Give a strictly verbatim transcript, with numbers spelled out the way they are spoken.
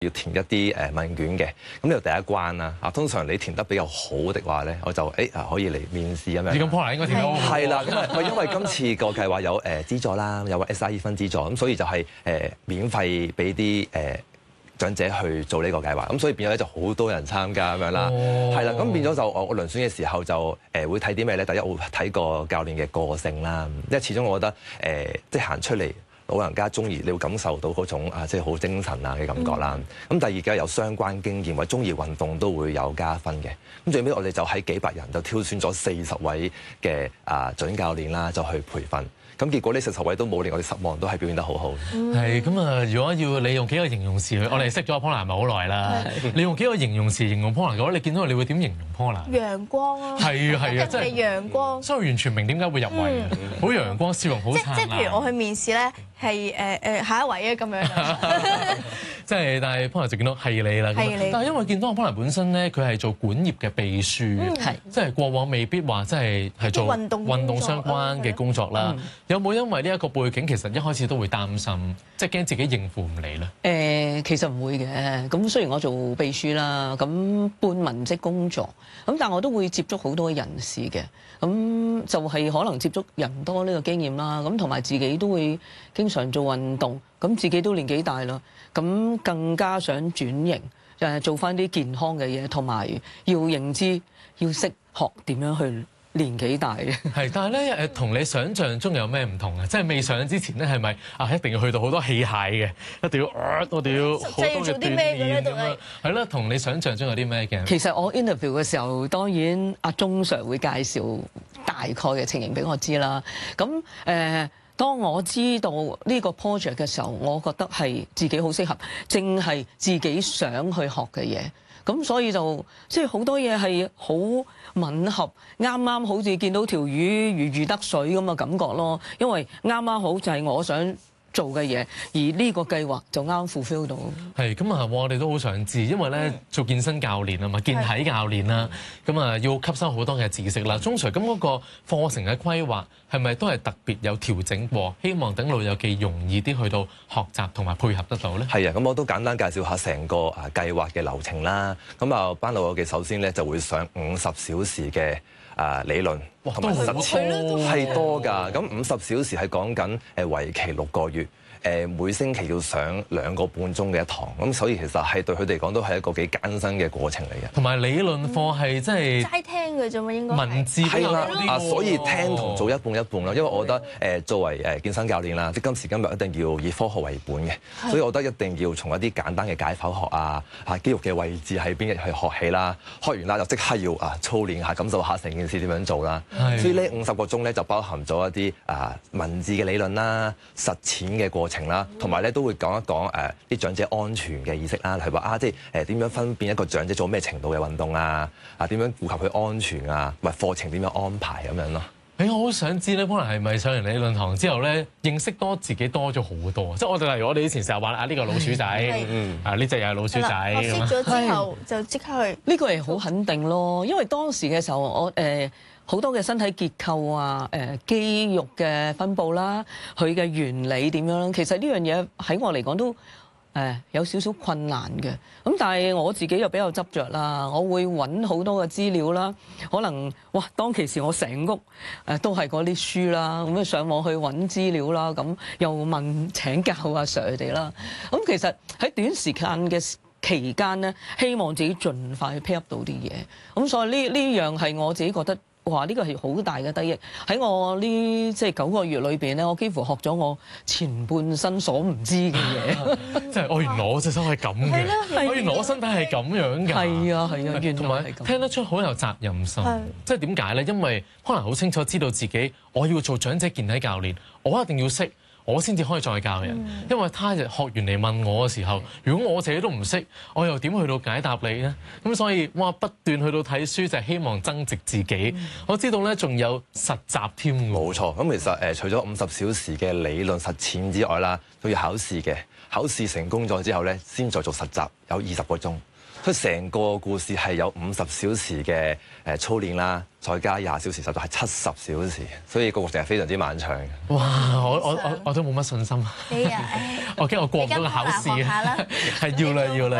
要填一啲誒問卷嘅，咁呢度第一關啦。啊，通常你填得比較好的話咧，我就誒啊可以嚟面試咁樣。 咁 Paula 應該填得好。 係啦，咁啊，因為今次個計劃有誒資助啦，有 S I E 分資助，咁所以就係誒免費俾啲誒長者去做呢個計劃，咁所以變咗咧就好多人參加咁樣啦。係啦，咁變咗就我我遴選嘅時候就誒會睇啲咩咧？第一我會睇個教練嘅個性啦，因為始終我覺得誒即係行出嚟。老人家中意，你會感受到嗰種啊，即係好精神啊嘅感覺啦。咁、嗯、第二嘅有相關經驗或者中意運動都會有加分嘅。咁最尾我哋就喺幾百人就挑選咗四十位嘅啊準教練啦，就去培訓。咁結果呢四十位都冇令我哋失望，都係表現得好好。 係咁啊！如果要你用幾個形容詞去，我哋識咗 Paula 唔係好耐啦。你用幾個形容詞形容 Paula 嘅話，你見到你會點形容 Paula？ 陽光啊！ 係啊係啊， 真係陽光。 所以完全明點解會入圍，好陽光，笑容好燦爛。 即即譬如我去面試咧，係誒誒下一位啊咁樣。 即係但係 Paula 就見到係你啦。係你。但係因為見到 Paula 本身咧，佢係做管業嘅秘書，即係過往未必話即係係做運動運動相關嘅工作啦。有冇因為呢一個背景，其實一開始都會擔心，即係驚自己應付唔嚟咧？ 誒，其實唔會嘅。咁雖然我做秘書啦，咁半文職工作，咁但係我都會接觸好多人士嘅。咁就係可能接觸人多呢個經驗啦。咁同埋自己都會經常做運動，咁自己都年紀大啦，咁更加想轉型，誒做翻啲健康嘅嘢，同埋要認知，要識學點樣去。年紀大嘅係，但係咧誒，同你想象中有咩唔同啊？即係未上之前咧，係咪啊一定要去到好多器械嘅，一定要呃，我哋要好多嘅鍛鍊咁樣？係咯，同你想象中有啲咩嘅？ 其實我 interview 嘅時候，當然阿鐘 Sir 會介紹大概嘅情形俾我知啦。咁誒、呃，當我知道呢個 project 嘅時候，我覺得係自己好適合，淨係自己想去學嘅嘢。咁所以就即係好多嘢係好吻合，啱啱好似見到條魚如魚得水咁嘅感覺咯。因為啱啱好就係我想做嘅嘢，而呢個計劃就啱 fulfill 到。 係咁啊！我哋都好想知，因為咧做健身教練啊嘛，健體教練啦，咁啊要吸收好多嘅知識啦。鐘 Sir，咁嗰個課程嘅規劃係咪都係特別有調整過？希望等老友記容易啲去到學習同埋配合得到咧？係啊，咁我都簡單介紹下成個啊計劃嘅流程啦。咁啊，班老友記首先咧就會上五十小時嘅啊理論同埋實踐，係多㗎。咁五十小時係講緊誒為期六個月。誒每星期要上兩個半鐘嘅一堂，咁所以其實係對佢哋講都係一個幾艱辛嘅過程嚟嘅。 同埋理論課係真係齋聽嘅啫嘛，應該文字係啦，啊， 哦、 所以聽同做一半一半啦。因為我覺得誒作為誒健身教練啦，即今時今日一定要以科學為本嘅，所以我覺得一定要從一啲簡單嘅解剖學啊、啊肌肉嘅位置喺邊去學起啦，學完啦就即刻要啊操練下，感受下成件事點樣做啦。所以呢五十個鐘咧就包含咗一啲啊文字嘅理論啦、實踐嘅過程啦，同埋咧都會講一講誒啲長者安全嘅意識啦，係話啊，即係誒點樣分辨一個長者做咩程度嘅運動啊，啊點樣顧及佢安全啊，同埋課程點樣安排咁樣咯。 誒，我好想知咧，可能係咪上完理論堂之後咧，認識多自己多咗好多？即係我哋例如我哋以前成日話啊，呢個老鼠仔，啊呢隻又係老鼠仔。 學識咗之後就即刻去。 呢個係好肯定咯，因為當時嘅時候我誒好多嘅身體結構啊、誒肌肉嘅分佈啦，佢嘅原理點樣？其實呢樣嘢喺我嚟講都誒有少少困難嘅。咁但係我自己又比較執着啦，我會揾好多嘅資料啦。可能哇，當其時我成屋誒都係嗰啲書啦，咁啊上網去揾資料啦，咁又問請教阿 Sir 佢哋啦。咁其實喺短時間嘅期間咧，希望自己盡快去 pick up 到啲嘢。咁所以呢呢樣係我自己覺得。哇！呢個係好大嘅得益，喺我呢即係九個月裏邊咧，我幾乎學咗我前半生所唔知嘅嘢。 即係我原來我隻手係咁嘅，我原來我身體係咁樣㗎。係啊係啊，原來係咁。聽得出好有責任心，即係點解咧？因為可能好清楚知道自己我要做長者健體教練，我一定要識。我先至可以再教人，因為他日學完嚟問我嘅時候，如果我自己都唔識，我又點去到解答你呢？咁所以哇，不斷去到睇書就係希望增值自己。嗯、我知道咧，仲有實習添。 冇錯，咁其實誒，除咗五十小時嘅理論實踐之外啦，都要考試嘅。考試成功咗之後咧，先再做實習，有二十個鐘。 所以成個故事係有五十小時嘅誒操練啦，再加廿小時，實在係七十小時，所以個過程係非常之漫長嘅。 哇！我我我我都冇乜信心。 你啊， 我驚我過唔到個考試啊！係要啦要啦。